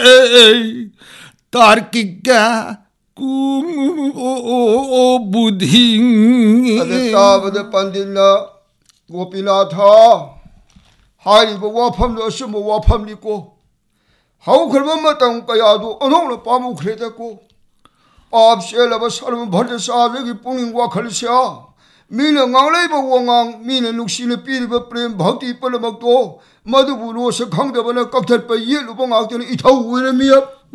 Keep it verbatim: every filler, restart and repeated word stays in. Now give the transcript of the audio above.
에이, 딸기가 오 부딩. 아들 따버드 반딜라 고피나타 하리버 와팜도 어시모 와팜리고 하우 그러면 마땅 까야도 어느나 빠무 그래됐고 앞셀라바 사람은 벌써 사백이 뿡인과 걸리샤 미는 강레이버 왕왕 미는 룩시는 삐리버 프레임 바우티 뻘러먹도 마두부로서 강대번에 깍탈빠 예루봉 악대는 이타우 위르미야